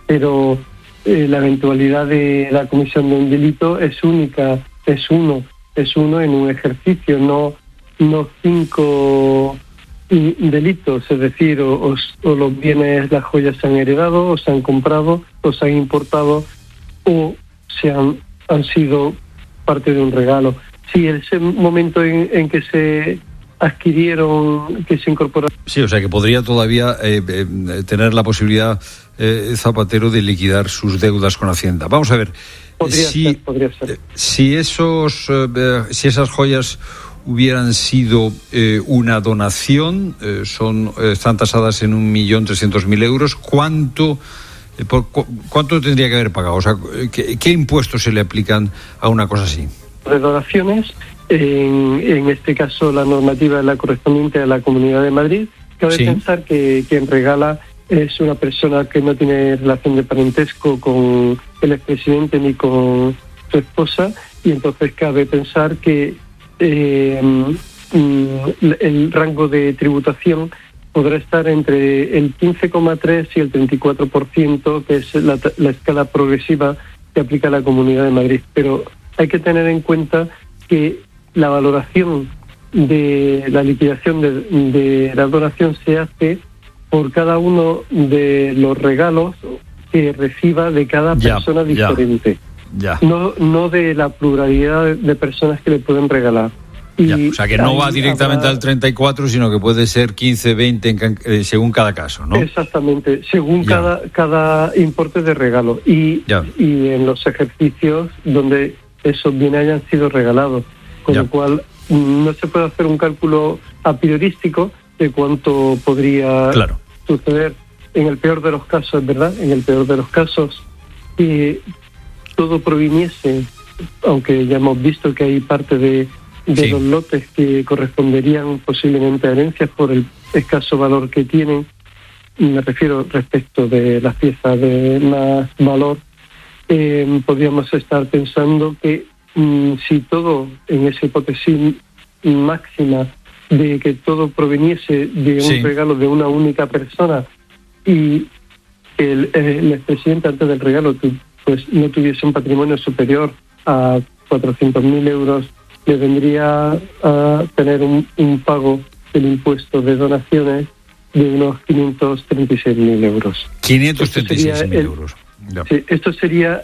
pero la eventualidad de la comisión de un delito es única, es uno en un ejercicio, no 5 delitos, es decir, o los bienes, las joyas se han heredado, o se han comprado, o se han importado, o han sido parte de un regalo. Si ese momento en que se adquirieron, que se incorporaron... Sí, o sea que podría todavía tener la posibilidad Zapatero de liquidar sus deudas con Hacienda. Vamos a ver, podría ser. Si esas joyas hubieran sido una donación, están tasadas en 1.300.000 euros, ¿cuánto tendría que haber pagado? O sea, ¿qué impuestos se le aplican a una cosa así? De donaciones, en este caso la normativa es la correspondiente a la Comunidad de Madrid. Cabe pensar que quien regala es una persona que no tiene relación de parentesco con el expresidente ni con su esposa, y entonces cabe pensar que el rango de tributación podrá estar entre el 15,3 y el 34%, que es la escala progresiva que aplica la Comunidad de Madrid. Pero hay que tener en cuenta que la valoración de la liquidación de la donación se hace por cada uno de los regalos que reciba de cada persona diferente. No de la pluralidad de personas que le pueden regalar. O sea, que no va directamente al 34, sino que puede ser 15, 20 según cada caso, ¿no? Exactamente, según cada importe de regalo. Y en los ejercicios donde esos bienes hayan sido regalados. Con lo cual, no se puede hacer un cálculo a priorístico de cuánto podría suceder. En el peor de los casos, ¿verdad? En el peor de los casos, que todo proviniese, aunque ya hemos visto que hay parte de los lotes que corresponderían posiblemente a herencias por el escaso valor que tienen, me refiero respecto de las piezas de más valor, podríamos estar pensando que si todo, en esa hipótesis máxima de que todo proveniese de un regalo de una única persona, y el expresidente antes del regalo pues no tuviese un patrimonio superior a 400.000 euros, le vendría a tener un pago del impuesto de donaciones de unos 536.000 euros. 536.000 euros. Sí, esto sería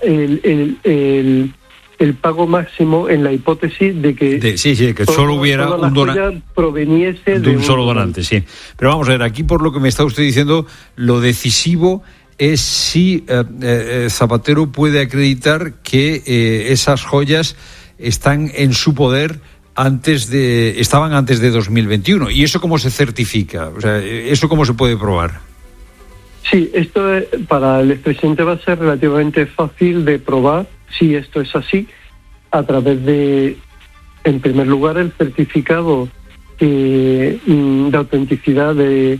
el pago máximo en la hipótesis de que que solo hubiera un donante proveniese de un solo donante, sí. Pero vamos a ver, aquí por lo que me está usted diciendo, lo decisivo es si Zapatero puede acreditar que esas joyas están en su poder estaban antes de 2021. ¿Y eso cómo se certifica? O sea, ¿eso cómo se puede probar? Sí, esto para el expresidente va a ser relativamente fácil de probar si esto es así, a través de, en primer lugar, el certificado de autenticidad de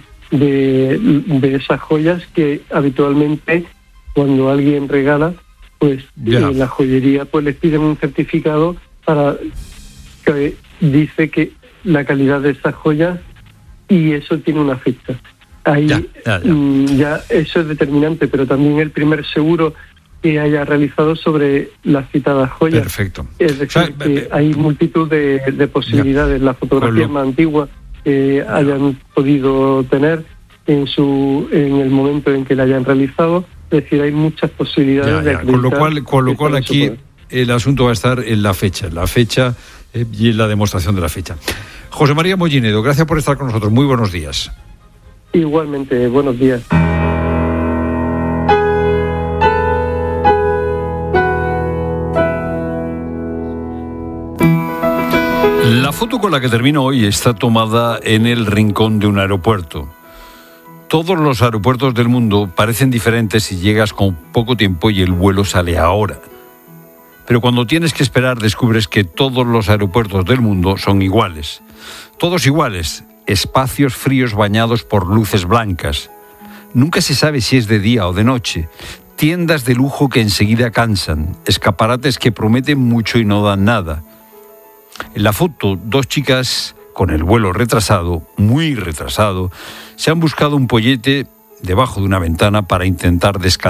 esas joyas, que habitualmente cuando alguien regala, pues en la joyería pues les piden un certificado para que dice que la calidad de esas joyas, y eso tiene una fecha. Ahí ya eso es determinante, pero también el primer seguro que haya realizado sobre las citadas joyas. Perfecto. Es decir, que hay multitud de posibilidades. Las fotografías más antiguas que hayan podido tener en el momento en que la hayan realizado. Es decir, hay muchas posibilidades de acreditar. Con lo cual aquí el asunto va a estar en la fecha y en la demostración de la fecha. José María Mollinedo, gracias por estar con nosotros. Muy buenos días. Igualmente, buenos días. La foto con la que termino hoy está tomada en el rincón de un aeropuerto. Todos los aeropuertos del mundo parecen diferentes si llegas con poco tiempo y el vuelo sale ahora. Pero cuando tienes que esperar descubres que todos los aeropuertos del mundo son iguales. Todos iguales, espacios fríos bañados por luces blancas. Nunca se sabe si es de día o de noche. Tiendas de lujo que enseguida cansan. Escaparates que prometen mucho y no dan nada. En la foto, dos chicas con el vuelo retrasado, muy retrasado, se han buscado un pollete debajo de una ventana para intentar descansar.